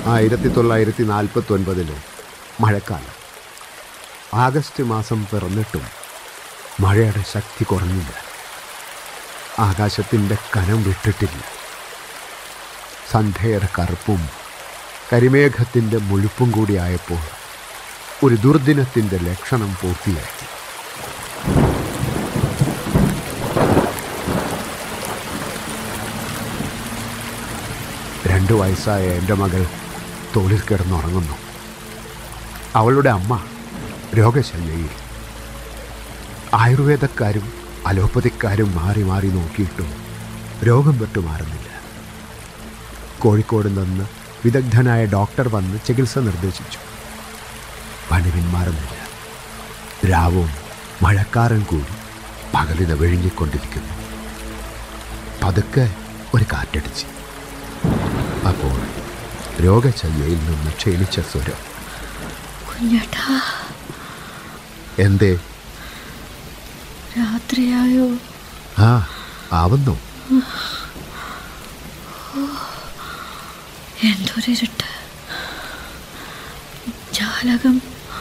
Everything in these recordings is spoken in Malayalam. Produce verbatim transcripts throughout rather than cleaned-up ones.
ആയിരത്തി തൊള്ളായിരത്തി നാൽപ്പത്തി ഒൻപതിലെ മഴക്കാലം. ആഗസ്റ്റ് മാസം പിറന്നിട്ടും മഴയുടെ ശക്തി കുറഞ്ഞില്ല. ആകാശത്തിൻ്റെ കനം വിട്ടിട്ടില്ല. സന്ധ്യയുടെ കറുപ്പും കരിമേഘത്തിൻ്റെ മുഴുപ്പും കൂടിയായപ്പോൾ ഒരു ദുർദിനത്തിൻ്റെ ലക്ഷണം പൂർത്തിയാക്കി. രണ്ടു വയസ്സായ എൻ്റെ മകൾ തോളിൽ കിടന്നുറങ്ങുന്നു. അവളുടെ അമ്മ രോഗശയ്യയിൽ. ആയുർവേദക്കാരും അലോപ്പതിക്കാരും മാറി മാറി നോക്കിയിട്ടും രോഗം വിട്ടുമാറുന്നില്ല. കോഴിക്കോട് നിന്ന് വിദഗ്ധനായ ഡോക്ടർ വന്ന് ചികിത്സ നിർദ്ദേശിച്ചു. പനി പിന്മാറുന്നില്ല. രാവും മഴക്കാരൻ കൂടി പകലിത വിഴുങ്ങിക്കൊണ്ടിരിക്കുന്നു. പതുക്കെ ഒരു കാറ്റടിച്ച്. അപ്പോൾ രോഗശയ്യയിൽ നിന്ന് ക്ഷീണിച്ച സ്വരം, കുഞ്ഞേട്ടാ, എന്തേ? രാത്രിയായോ? ആ, ആവുന്നു. എന്തൊരിരുട്ട്. ജാലകം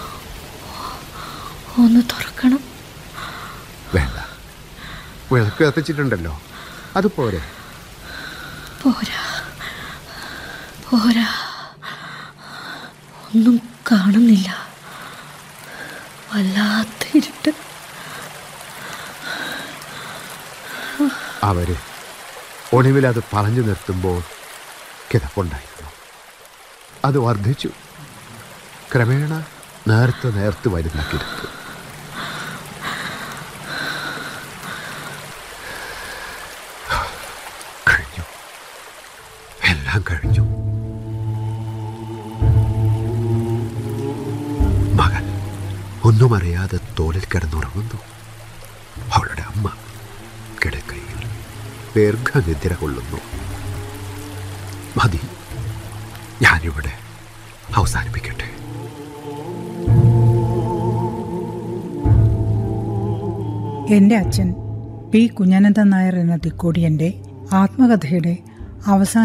ഒന്ന് തുറക്കണം. വേണ്ട, വിളക്ക് കത്തിച്ചിട്ടുണ്ടല്ലോ, അത് പോരെ? പോരാ പോരാ ഒന്നും കാണുന്നില്ല. വല്ലാത്ത ഇരുട്ട്. അവര് ഒടുവിൽ അത് പറഞ്ഞു നിർത്തുമ്പോൾ കിതപ്പുണ്ടായിരുന്നു. അത് വർദ്ധിച്ചു. ക്രമേണ നേർത്ത് നേർത്ത് വരുന്ന കിടപ്പ്. കഴിഞ്ഞു, എല്ലാം കഴിഞ്ഞു. മകൻ ഒന്നും അറിയാതെ തോളിൽ കിടന്നുറങ്ങുന്നു. അവളുടെ അമ്മ കിടക്കയിൽ ദീർഘനിദ്ര കൊള്ളുന്നു. മതി, ഞാനിവിടെ അവസാനിപ്പിക്കട്ടെ. എൻ്റെ അച്ഛൻ പി കുഞ്ഞനന്ദൻ നായർ എന്ന തിക്കോടിയൻ്റെ ആത്മകഥയുടെ അവസാന